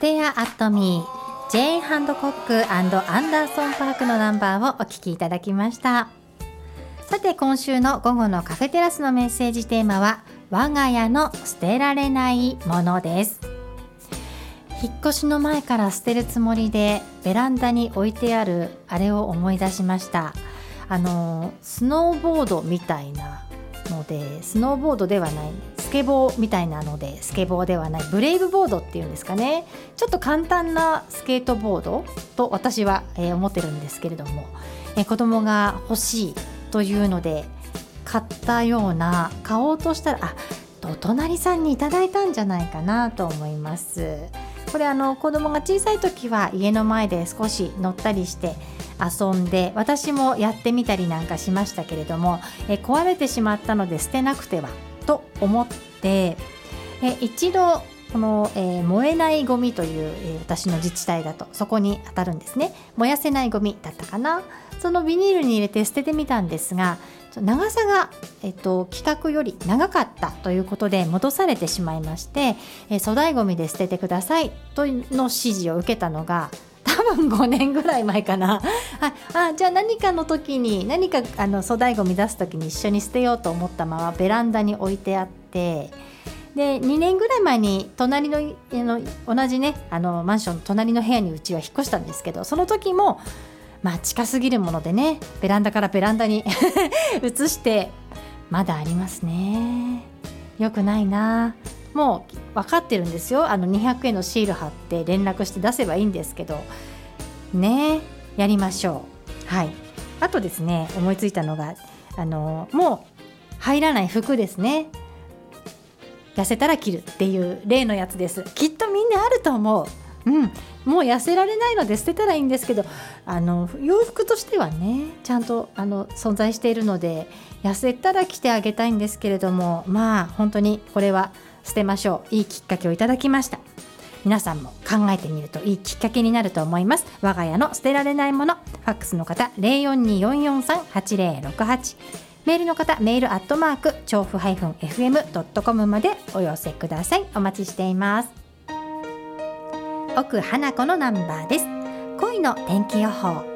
ステアアットミー、ジェーン・ハンドコック&アンダーソン・パークのナンバーをお聞きいただきました。さて今週の午後のカフェテラスのメッセージテーマは我が家の捨てられないものです。引っ越しの前から捨てるつもりでベランダに置いてあるあれを思い出しました。スノーボードみたいなので、スノーボードではない、スケボーみたいなのでスケボーではない、ブレイブボードっていうんですかね。ちょっと簡単なスケートボードと私は、思ってるんですけれども、子供が欲しいというので買ったような、買おうとしたらお隣さんにいただいたんじゃないかなと思います。これ子供が小さい時は家の前で少し乗ったりして遊んで、私もやってみたりなんかしましたけれども、壊れてしまったので捨てなくてはと思って、一度この、燃えないゴミという、私の自治体だとそこに当たるんですね。燃やせないゴミだったかな。そのビニールに入れて捨ててみたんですが、長さが、規格より長かったということで戻されてしまいまして、粗大ゴミで捨ててくださいとの指示を受けたのが多分5年ぐらい前かな。じゃあ何かの時に、何か粗大ゴミ出す時に一緒に捨てようと思ったままベランダに置いてあって、で2年ぐらい前に隣の同じねマンションの隣の部屋にうちは引っ越したんですけど、その時も近すぎるものでね、ベランダからベランダに移して、まだありますね。よくないな。もう分かってるんですよ。200円のシール貼って連絡して出せばいいんですけどね。やりましょう。はい。あとですね、思いついたのがもう入らない服ですね。痩せたら着るっていう例のやつです。きっとみんなあると思う。もう痩せられないので捨てたらいいんですけど、洋服としてはねちゃんと存在しているので、痩せたら着てあげたいんですけれども、本当にこれは捨てましょう。いいきっかけをいただきました。皆さんも考えてみるといいきっかけになると思います。我が家の捨てられないもの、ファックスの方 042-443-8068、メールの方メール調布-fm.com までお寄せください。お待ちしています。奥花子のナンバーです。恋の天気予報。